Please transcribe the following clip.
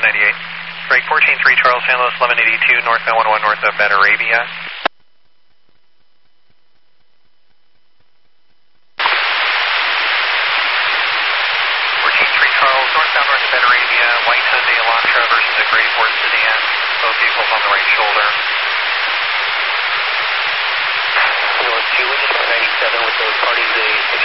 98. Break 14-3 Charles San Luis, 1182, northbound 101 north of Beta Arabia. 14-3 Charles, northbound north of Beta Arabia, white Hyundai Elantra versus a gray Ford sedan, both vehicles on the right shoulder. North 2, we just 97 with those parties,